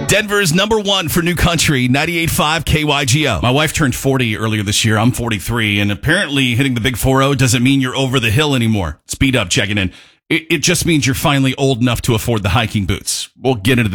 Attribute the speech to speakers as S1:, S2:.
S1: Denver's number one for new country, 98.5 KYGO. My wife turned 40 earlier this year. I'm 43, and apparently hitting the big 4-0 doesn't mean you're over the hill anymore. Speed up checking in. It just means you're finally old enough to afford the hiking boots. We'll get into that.